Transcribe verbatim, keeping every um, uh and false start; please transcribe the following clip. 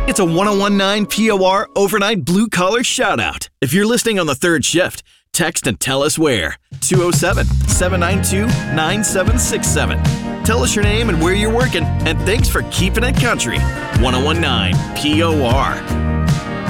It's a one oh one nine P O R overnight blue-collar shout-out. If you're listening on the third shift, text and tell us where. two oh seven, seven nine two, nine seven six seven. Tell us your name and where you're working, and thanks for keeping it country. one oh one nine P O R.